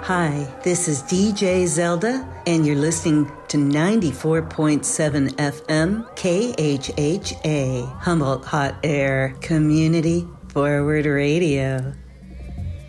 Hi, this is DJ Zelda, and you're listening to 94.7 FM KHHA, Humboldt Hot Air Community Forward Radio.